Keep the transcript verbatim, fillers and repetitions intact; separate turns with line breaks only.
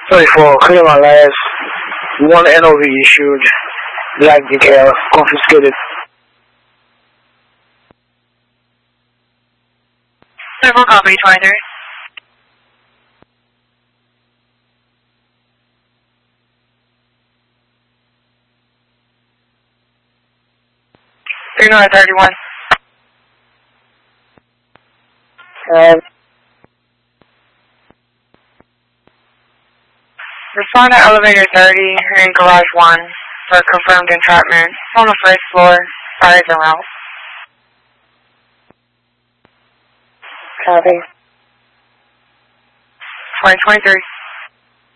thirty-four, clear my last. One N O V issued. Black decal, confiscated.
Several copy, twenty-three. three nine thirty-one.
Um,
Respond to elevator thirty in garage one for confirmed entrapment. It's on the first floor. Fires are out.
copy.
twenty twenty-three.